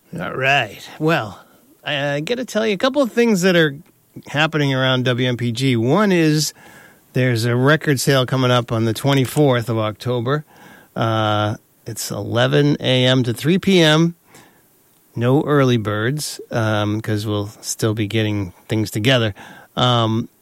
All right. Well, I got to tell you a couple of things that are happening around WMPG. One is there's a record sale coming up on the 24th of October. It's 11 a.m. to 3 p.m. No early birds because we'll still be getting things together.